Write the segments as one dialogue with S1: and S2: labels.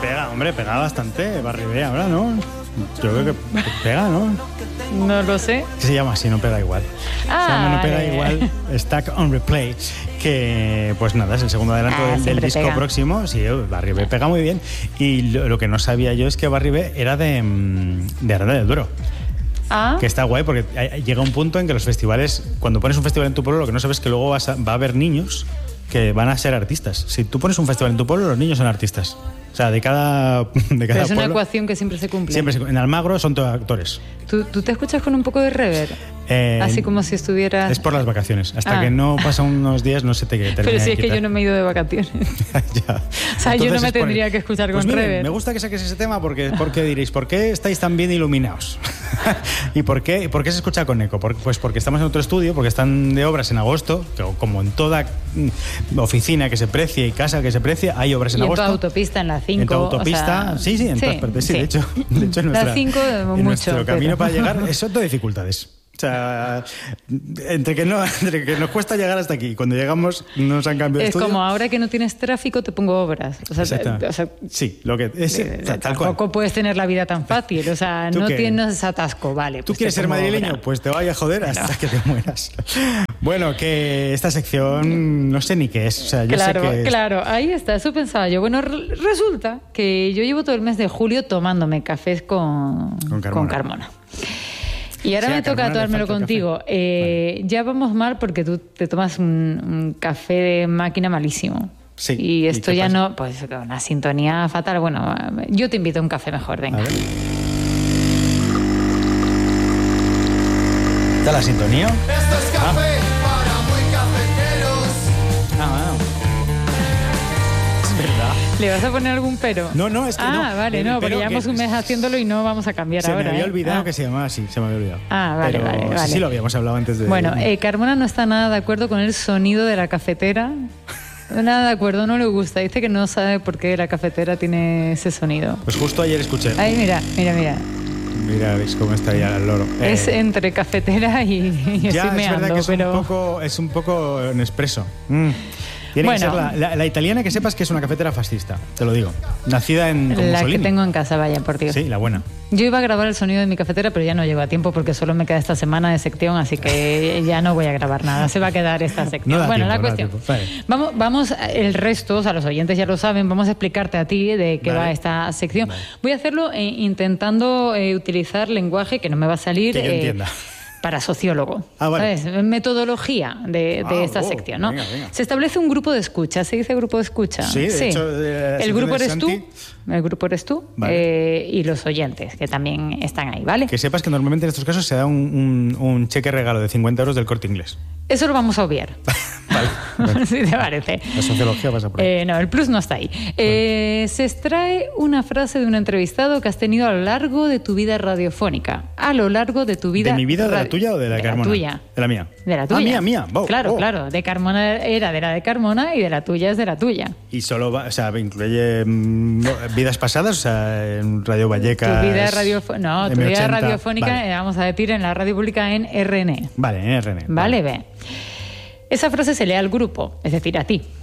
S1: Pega, hombre, pega bastante Barry B ahora, ¿no? Yo creo que pega, ¿no?
S2: No lo sé.
S1: ¿Qué se llama así? No pega igual.
S2: Ah,
S1: se llama No pega igual, Stack on Replay. Que, pues nada, es el segundo adelanto del disco
S2: pega.
S1: Próximo. Sí, Barry B pega muy bien. Y lo que no sabía yo es que Barry B era de Aranda del Duero.
S2: Ah.
S1: Que está guay porque llega un punto en que los festivales, cuando pones un festival en tu pueblo, lo que no sabes es que luego va a haber niños que van a ser artistas. Si tú pones un festival en tu pueblo, los niños son artistas. O sea, de cada
S2: Pero es una
S1: pueblo,
S2: ecuación que siempre se cumple.
S1: en Almagro son todos actores.
S2: ¿Tú te escuchas con un poco de reverb? Así como si estuvieras...
S1: Es por las vacaciones. Hasta que no pasan unos días no se te termina.
S2: Pero si
S1: de
S2: es que
S1: quitar.
S2: yo no me he ido de vacaciones.
S1: Ya.
S2: O sea, yo no
S1: Entonces
S2: me
S1: es por
S2: tendría
S1: el-
S2: que escuchar
S1: Pues
S2: con
S1: miren,
S2: reverb.
S1: me gusta que saques ese tema porque diréis, ¿por qué estáis tan bien iluminados? ¿Y por qué se escucha con eco? Pues porque estamos en otro estudio, porque están de obras en agosto, que como en toda oficina que se precie y casa que se precie, hay obras en
S2: Y en
S1: agosto.
S2: tu autopista, en la 5.
S1: En tu autopista, sí, en todas partes. Sí, de hecho en
S2: la 5
S1: en nuestro
S2: mucho.
S1: camino para llegar son todo dificultades. O sea, entre que nos cuesta llegar hasta aquí, cuando llegamos nos han cambiado de
S2: Es
S1: estudio.
S2: como ahora que no tienes tráfico, te pongo obras. O sea,
S1: sí, lo que es, tal cual.
S2: tampoco puedes tener la vida tan fácil. O sea,
S1: ¿Tú
S2: no
S1: qué?
S2: tienes atasco, vale.
S1: ¿Tú
S2: pues
S1: quieres
S2: te
S1: ser
S2: pongo
S1: madrileño?
S2: obra.
S1: Pues te vaya a joder hasta que te mueras. Bueno, que esta sección no sé ni qué es. O sea, yo sé que
S2: Claro, ahí está, eso pensaba yo. Bueno, resulta que yo llevo todo el mes de julio tomándome cafés con Carmona. Y ahora
S1: Sí, a
S2: me toca
S1: Carmona le
S2: tomármelo
S1: falta el
S2: contigo.
S1: café.
S2: Ya vamos mal porque tú te tomas un café de máquina malísimo.
S1: Sí.
S2: Y esto
S1: qué
S2: ya
S1: pasa?
S2: no, pues con una sintonía fatal. Bueno, yo te invito a un café mejor, venga.
S1: A ver. ¿Está la sintonía?
S3: Esto es café para muy cafeteros.
S1: Es verdad.
S2: ¿Le vas a poner algún pero?
S1: No, es que no.
S2: Vale,
S1: El
S2: no, porque
S1: pero
S2: llevamos
S1: que-
S2: un mes haciéndolo y no vamos a cambiar
S1: Se
S2: ahora.
S1: me había
S2: ¿eh?
S1: olvidado que se llamaba así, se me había olvidado.
S2: Vale,
S1: Pero
S2: vale.
S1: sí lo habíamos hablado antes de...
S2: Bueno, Carmona no está nada de acuerdo con el sonido de la cafetera. Nada de acuerdo, no le gusta. Dice que no sabe por qué la cafetera tiene ese sonido.
S1: Pues justo ayer escuché.
S2: Ay, mira.
S1: Mira, veis cómo está ya el loro.
S2: Es entre cafetera y
S1: ya,
S2: estoy
S1: es
S2: meando,
S1: verdad que
S2: pero...
S1: es un poco Nespresso. Tiene
S2: Bueno.
S1: que ser la italiana, que sepas que es una cafetera fascista, te lo digo. Nacida con
S2: La que
S1: Mussolini.
S2: tengo en casa, vaya, por Dios.
S1: Sí, la buena.
S2: Yo iba a grabar el sonido de mi cafetera, pero ya no llego a tiempo porque solo me queda esta semana de sección, así que ya no voy a grabar nada. Se va a quedar esta sección.
S1: No da
S2: bueno,
S1: tiempo,
S2: la
S1: no da
S2: cuestión.
S1: tiempo. Vale.
S2: Vamos, el resto, o sea, los oyentes ya lo saben, vamos a explicarte a ti de qué
S1: Vale.
S2: va esta sección.
S1: Vale.
S2: Voy a hacerlo intentando utilizar lenguaje que no me va a salir.
S1: Que yo entienda.
S2: Para sociólogo.
S1: Ah, vale.
S2: ¿Sabes? Metodología de esta sección, ¿no?
S1: venga.
S2: Se establece un grupo de escucha. ¿Se dice grupo de escucha?
S1: Sí, de hecho,
S2: el grupo eres
S1: Santi-
S2: tú. El grupo eres tú.
S1: Vale.
S2: Y los oyentes, que también están ahí, ¿vale?
S1: Que sepas que normalmente en estos casos se da un cheque regalo de 50 euros del Corte Inglés.
S2: Eso lo vamos a obviar.
S1: Vale.
S2: Si te parece.
S1: La sociología pasa por ahí.
S2: No, el plus no está ahí. Se extrae una frase de un entrevistado que has tenido a lo largo de tu vida radiofónica. A lo largo de tu vida.
S1: ¿De mi vida, de la tuya o de la de Carmona?
S2: tuya.
S1: De la mía.
S2: De la tuya.
S1: Mía. Wow,
S2: Claro,
S1: oh.
S2: claro. De Carmona era de la de Carmona y de la tuya es de la tuya.
S1: Y solo va, o sea, incluye vidas pasadas, o sea, en Radio Vallecas.
S2: Tu vida radiofónica. No, tu vida
S1: M80,
S2: radiofónica,
S1: vale.
S2: vamos a decir, en la radio pública en RN.
S1: Vale, en RN.
S2: Vale, ve. Esa frase se lee al grupo, es decir, a ti.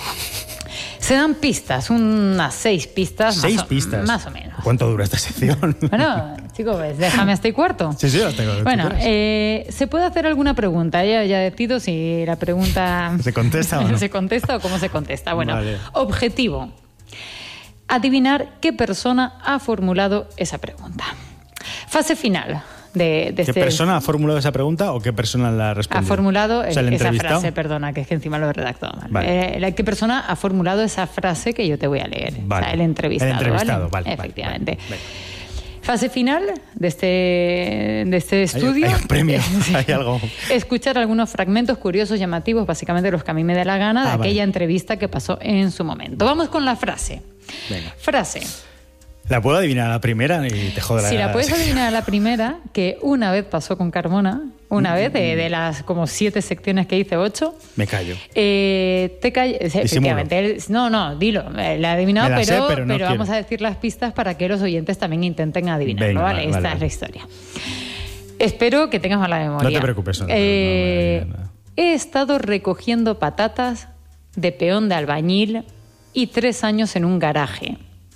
S2: Se dan pistas, unas 6 pistas.
S1: 6 pistas.
S2: Más o menos.
S1: ¿Cuánto dura esta sección?
S2: Bueno, chicos, pues, déjame hasta el cuarto.
S1: Sí, hasta el cuarto.
S2: Bueno, se puede hacer alguna pregunta. Ya decido si la pregunta...
S1: ¿Se contesta o no?
S2: ¿Se contesta o cómo se contesta? Bueno,
S1: Vale.
S2: objetivo. Adivinar qué persona ha formulado esa pregunta. Fase final de
S1: ¿Qué
S2: este...
S1: persona ha formulado esa pregunta o qué persona la ha respondido?
S2: Ha formulado
S1: O sea, el
S2: esa
S1: entrevistado.
S2: frase, perdona, que es que encima lo he redactado mal.
S1: Vale.
S2: ¿Qué persona ha formulado esa frase que yo te voy a leer?
S1: Vale.
S2: O sea, el entrevistado.
S1: El entrevistado,
S2: ¿vale?
S1: vale,
S2: Efectivamente.
S1: vale.
S2: Fase final de este estudio.
S1: Hay un premio, hay algo.
S2: Escuchar algunos fragmentos curiosos, llamativos, básicamente los que a mí me dé la gana, de
S1: vale.
S2: aquella entrevista que pasó en su momento. Vamos con la frase.
S1: Venga.
S2: Frase.
S1: La puedo adivinar a la primera y te jode la
S2: Si la puedes
S1: sí.
S2: adivinar a la primera, que una vez pasó con Carmona, una vez de las como 7 secciones que hice, 8.
S1: Me callo.
S2: Te calles. Efectivamente. No, dilo. La he adivinado,
S1: Me la sé,
S2: pero,
S1: pero no
S2: vamos
S1: quiero.
S2: a decir las pistas para que los oyentes también intenten adivinarlo,
S1: Venga,
S2: ¿vale?
S1: vale,
S2: Esta
S1: vale.
S2: es la historia. Espero que tengas mala memoria.
S1: No te preocupes, no voy a adivinar nada.
S2: He estado recogiendo patatas de peón de albañil y 3 años en un garaje.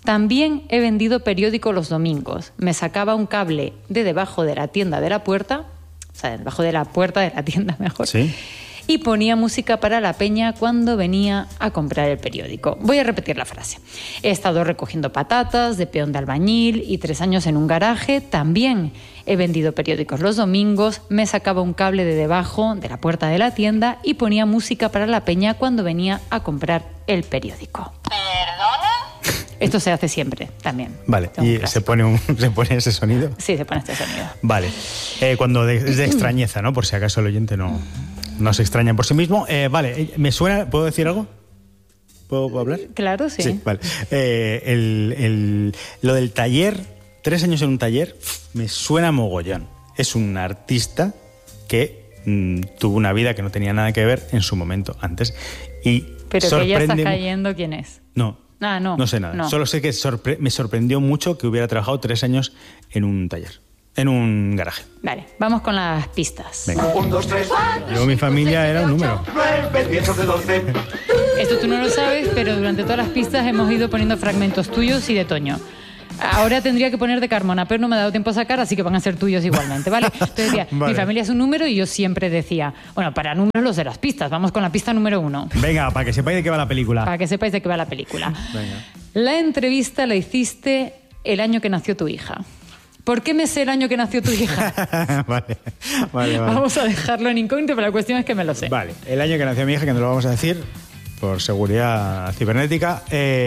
S2: También he vendido periódico los domingos. Me sacaba un cable de debajo de la tienda de la puerta, o sea, debajo de la puerta de la tienda mejor,
S1: Sí.
S2: y ponía música para la peña cuando venía a comprar el periódico. Voy a repetir la frase. He estado recogiendo patatas, de peón de albañil y 3 años en un garaje. También he vendido periódicos los domingos, me sacaba un cable de debajo de la puerta de la tienda y ponía música para la peña cuando venía a comprar el periódico. Esto se hace siempre, también.
S1: Vale,
S2: Es un
S1: y
S2: clásico.
S1: se pone ese sonido.
S2: Sí, se pone este sonido.
S1: Vale. Cuando es de extrañeza, ¿no? Por si acaso el oyente no se extraña por sí mismo. Vale, me suena... ¿Puedo decir algo? ¿Puedo hablar?
S2: Claro, sí.
S1: Sí, vale. Lo del taller, 3 años en un taller, me suena mogollón. Es un artista que tuvo una vida que no tenía nada que ver en su momento antes. Y
S2: Pero que ya estás
S1: sorprende-
S2: cayendo, ¿quién es?
S1: No.
S2: Ah, no.
S1: No sé nada.
S2: No.
S1: Solo sé que me sorprendió mucho que hubiera trabajado 3 años en un taller, en un garaje.
S2: Vale, vamos con las pistas.
S1: Venga.
S3: 1, 2, 3, 4,
S1: Yo, mi familia era un número.
S3: 9, 10, 11, 12.
S2: Esto tú no lo sabes, pero durante todas las pistas hemos ido poniendo fragmentos tuyos y de Toño. Ahora tendría que poner de Carmona, pero no me ha dado tiempo a sacar, así que van a ser tuyos igualmente, ¿vale? Entonces decía,
S1: Vale.
S2: mi familia es un número y yo siempre decía, bueno, para números los de las pistas, vamos con la pista número 1,
S1: Venga, para que sepáis de qué va la película.
S2: para que sepáis de qué va la película.
S1: Venga.
S2: La entrevista la hiciste el año que nació tu hija. ¿Por qué me sé el año que nació tu hija?
S1: vale.
S2: Vamos a dejarlo en incógnito, pero la cuestión es que me lo sé.
S1: Vale, el año que nació mi hija, que no lo vamos a decir por seguridad cibernética.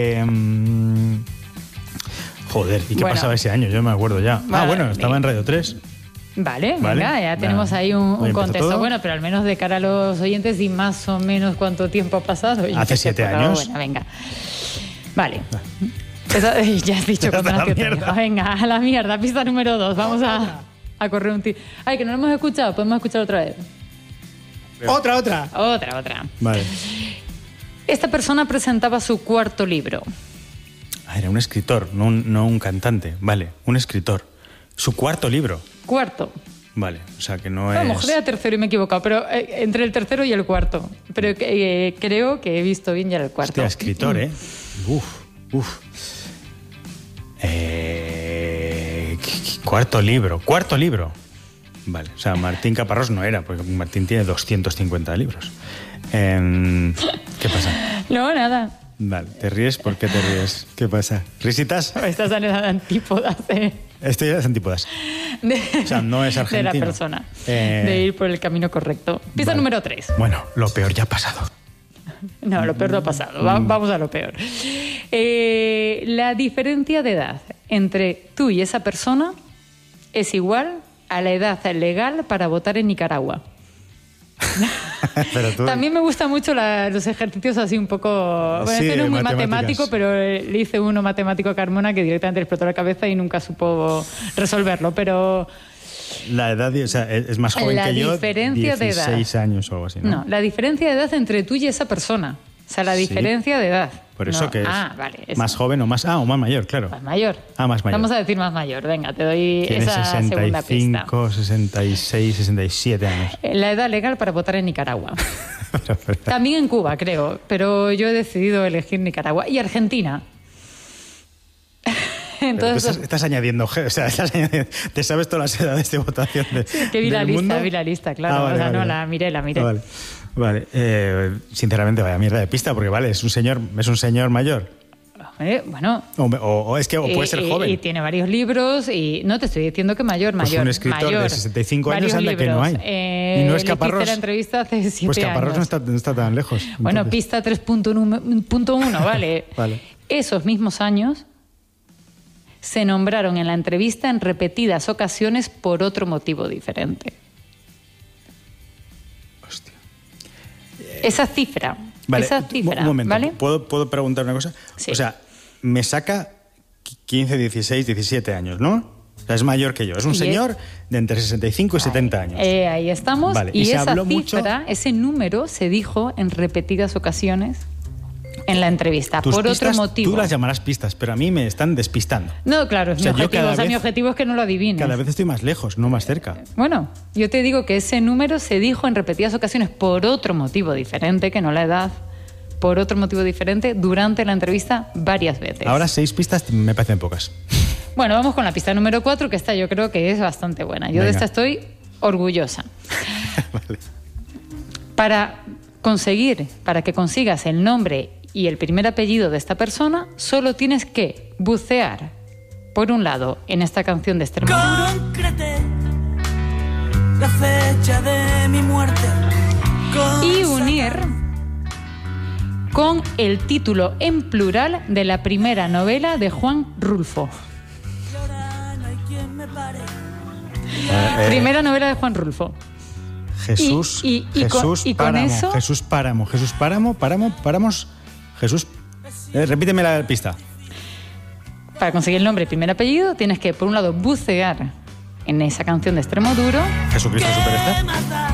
S1: Joder, ¿y qué
S2: Bueno.
S1: pasaba ese año? Yo no me acuerdo ya.
S2: Vale.
S1: Bueno, estaba en Radio 3.
S2: Vale,
S1: Vale.
S2: venga, ya tenemos
S1: Nada.
S2: ahí un
S1: Hoy empezó
S2: contexto.
S1: todo.
S2: Bueno, pero al menos de cara a los oyentes y más o menos cuánto tiempo ha pasado. Yo
S1: Hace
S2: qué sé,
S1: 7
S2: pero
S1: años.
S2: Bueno, venga. Vale. Ya has dicho cuando
S1: A la
S2: nació tu
S1: mierda.
S2: hija. Venga, a la mierda. Pista número 2. Vamos a correr un tiro. Ay, que no lo hemos escuchado. Podemos escuchar otra vez.
S1: Otra.
S2: Otra.
S1: Vale.
S2: Esta persona presentaba su cuarto libro.
S1: Ah, era un escritor, no un cantante. Vale, un escritor. Su cuarto libro.
S2: Cuarto.
S1: Vale, o sea que no
S2: A lo
S1: es...
S2: mejor era tercero y me he equivocado, pero entre el tercero y el cuarto. Pero creo que he visto bien ya el cuarto.
S1: Hostia, escritor, ¿eh? Uf. Cuarto libro. Vale, o sea, Martín Caparrós no era, porque Martín tiene 250 libros. ¿Qué pasa?
S2: No, nada.
S1: Vale, ¿te ríes? ¿Por qué te ríes? ¿Qué pasa? ¿Risitas?
S2: Estas son las antípodas
S1: Esto ya es antípodas. O sea, no es
S2: de
S1: argentino.
S2: la persona.
S1: Eh,
S2: De ir por el camino correcto. Pista
S1: vale.
S2: número 3.
S1: Bueno, lo peor ya ha pasado.
S2: No, lo peor no ha pasado. Vamos a lo peor. La diferencia de edad entre tú y esa persona es igual a la edad legal para votar en Nicaragua.
S1: Pero tú...
S2: También me gustan mucho los ejercicios así un poco... Bueno,
S1: Sí,
S2: este no es muy
S1: matemáticas.
S2: matemático, pero le hice uno matemático a Carmona que directamente le explotó la cabeza y nunca supo resolverlo. Pero
S1: La edad, o sea, es más joven
S2: La
S1: que yo.
S2: diferencia de edad.
S1: 16 años o algo así, ¿no?
S2: no, la diferencia de edad entre tú y esa persona. O sea, la
S1: Sí.
S2: diferencia de edad.
S1: Por eso
S2: No.
S1: que es
S2: Vale. eso.
S1: más joven o más... Ah, o más mayor, claro.
S2: Más mayor.
S1: Ah, más mayor.
S2: Vamos a decir más mayor. Venga, te doy
S1: Tiene
S2: esa segunda pista.
S1: 65, 66, 67 años.
S2: La edad legal para votar en Nicaragua.
S1: Pero-
S2: También en Cuba, creo, pero yo he decidido elegir Nicaragua. Y Argentina.
S1: pero tú
S2: Entonces,
S1: estás añadiendo... O sea, te sabes todas las edades de votación
S2: que vi la
S1: del
S2: lista,
S1: mundo.
S2: vi la lista, claro.
S1: Ah, vale,
S2: o sea,
S1: vale,
S2: no,
S1: vale.
S2: la miré.
S1: Ah, vale. Sinceramente, vaya mierda de pista, porque vale, es un señor mayor.
S2: Bueno.
S1: O es que o puede ser joven.
S2: Y tiene varios libros y no te estoy diciendo que mayor.
S1: Pues un escritor
S2: mayor.
S1: de 65 años
S2: Varios
S1: anda que no hay.
S2: libros.
S1: Y no es
S2: le
S1: Caparrós.
S2: hice la entrevista hace 7
S1: Pues Caparrós
S2: años.
S1: no está tan lejos.
S2: Bueno,
S1: entonces.
S2: pista 3.1, vale.
S1: Vale.
S2: Esos mismos años se nombraron en la entrevista en repetidas ocasiones por otro motivo diferente.
S1: Hostia.
S2: Esa cifra,
S1: Vale,
S2: esa cifra,
S1: un momento.
S2: ¿vale?
S1: ¿Puedo preguntar una cosa?
S2: Sí.
S1: O sea, me saca 15, 16, 17 años, ¿no? O sea, es mayor que yo. Es un
S2: Y
S1: señor de entre 65 y 70 años.
S2: Ahí estamos.
S1: Vale,
S2: Y
S1: y se
S2: esa
S1: habló mucho-
S2: cifra, ese número se dijo en repetidas ocasiones en la entrevista,
S1: Tus
S2: por otro
S1: pistas,
S2: motivo.
S1: Tú las llamarás pistas, pero a mí me están despistando.
S2: No, claro, es
S1: O sea,
S2: mi
S1: yo
S2: objetivo.
S1: cada
S2: O sea, mi
S1: vez-
S2: objetivo es que no lo adivines.
S1: Cada vez estoy más lejos, no más cerca.
S2: Bueno, yo te digo que ese número se dijo en repetidas ocasiones por otro motivo diferente que no la edad por otro motivo diferente durante la entrevista varias veces.
S1: Ahora 6 pistas me parecen pocas.
S2: Bueno, vamos con la pista número 4, que esta yo creo que es bastante buena. Yo
S1: Venga.
S2: de esta estoy orgullosa.
S1: Vale.
S2: Para que consigas el nombre y el primer apellido de esta persona, solo tienes que bucear, por un lado, en esta canción de Extremadura,
S4: Concrete la fecha de mi muerte
S2: y unir con el título en plural de la primera novela de Juan Rulfo. Primera novela de Juan Rulfo.
S1: Jesús,
S2: y
S1: Jesús
S2: con
S1: Páramo,
S2: eso-
S1: Jesús Páramo, Jesús Páramo, Páramos, Jesús... repíteme la pista.
S2: Para conseguir el nombre y primer apellido, tienes que, por un lado, bucear en esa canción de Extremoduro
S1: Jesucristo Superstar.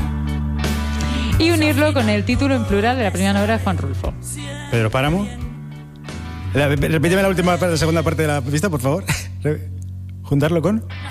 S2: y unirlo con el título en plural de la primera novela de Juan Rulfo.
S1: Pedro Páramo. Repíteme la última parte, la segunda parte de la pista, por favor. Juntarlo con...